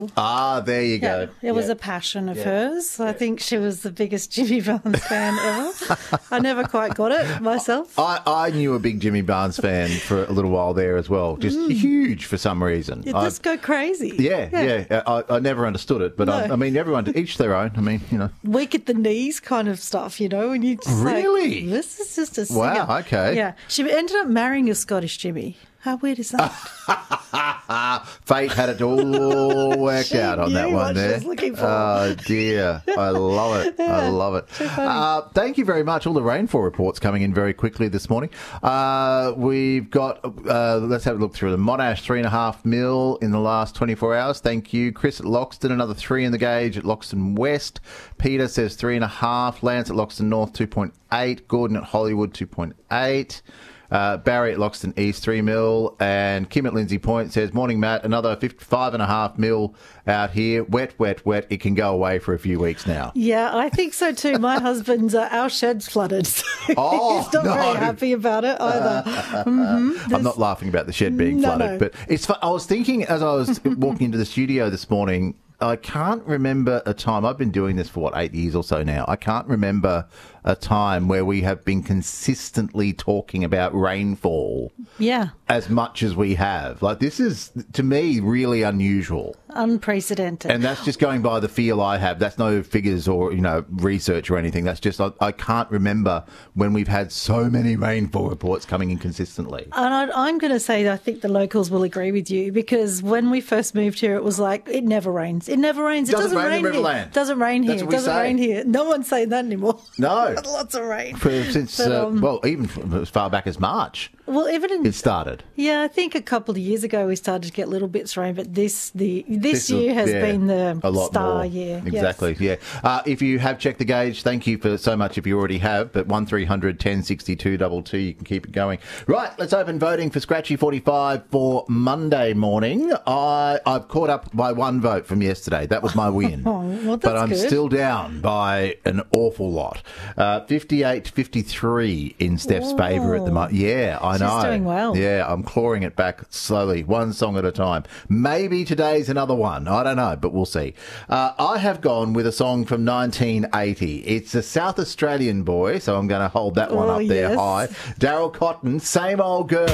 Ah, there you go. It was a passion of hers. I think she was the biggest Jimmy Barnes fan ever. I never quite got it myself. I knew a big Jimmy Barnes fan for a little while there as well. Just huge for some reason. You just go crazy. Yeah. I never understood it, but No. I mean, everyone to each their own. I mean, Weak at the knees kind of stuff, and you just Really? this is just a singer. Wow, okay. Yeah. She ended up marrying a Scottish Jimmy. How weird is that? Fate had it all worked out on that knew one what she there. was looking for. Oh, dear. I love it. I love it. Too funny. Thank you very much. All the rainfall reports coming in very quickly this morning. We've got, let's have a look through them. Monash, 3.5 mil in the last 24 hours. Thank you. Chris at Loxton, another 3 in the gauge at Loxton West. Peter says 3.5. Lance at Loxton North, 2.8. Gordon at Hollywood, 2.8. Barry at Loxton East, 3 mil. And Kim at Lindsay Point says, morning, Matt, another 5.5 mil out here. Wet, wet, wet. It can go away for a few weeks now. Yeah, I think so too. My husband's, our shed's flooded. So he's not very happy about it either. I'm not laughing about the shed being flooded, but it's. I was thinking as I was walking into the studio this morning, I can't remember a time. I've been doing this for 8 years or so now. I can't remember a time where we have been consistently talking about rainfall as much as we have. Like, this is, to me, really unusual. Unprecedented. And that's just going by the feel I have. That's no figures or, research or anything. That's just, I can't remember when we've had so many rainfall reports coming in consistently. And I'm going to say that I think the locals will agree with you, because when we first moved here, it was like, it never rains. It never rains. It doesn't rain in here. Riverland. It doesn't rain here. That's It what we doesn't say. rain here. No one's saying that anymore. No. Lots of rain. Since, even as far back as March, it started. Yeah, I think a couple of years ago we started to get little bits of rain, but this year has been the a lot star more. year. Exactly, yes. yeah. If you have checked the gauge, thank you for so much if you already have, but 1300 1062 22, you can keep it going. Right, let's open voting for Scratchy 45 for Monday morning. I've caught up by 1 vote from yesterday. That was my win. Well, that's but I'm good. still down by an awful lot. 58-53 in Steph's favour at the moment. Yeah, I know. She's doing well. Yeah, I'm clawing it back slowly, one song at a time. Maybe today's another one. I don't know, but we'll see. I have gone with a song from 1980. It's a South Australian boy, so I'm going to hold that one up there yes. high. Daryl Cotton, Same Old Girl.